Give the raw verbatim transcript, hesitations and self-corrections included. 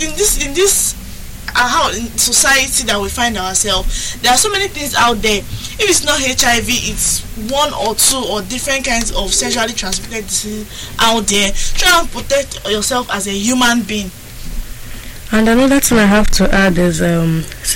in this in this uh, how in society that we find ourselves, there are so many things out there. If it's not H I V, it's one or two or different kinds of sexually transmitted disease out there. Try and protect yourself as a human being. And another thing I have to add is um